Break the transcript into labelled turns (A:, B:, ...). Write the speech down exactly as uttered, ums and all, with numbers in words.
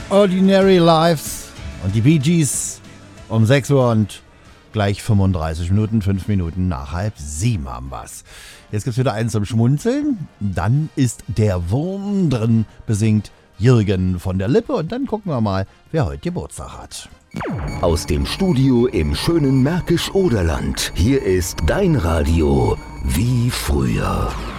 A: Ordinary Lives und die Bee Gees um sechs Uhr und gleich fünfunddreißig Minuten, fünf Minuten nach halb sieben haben wir's. Jetzt gibt's wieder einen zum Schmunzeln, dann ist der Wurm drin, besingt Jürgen von der Lippe und dann gucken wir mal, wer heute Geburtstag hat.
B: Aus dem Studio im schönen Märkisch-Oderland, hier ist dein Radio wie früher.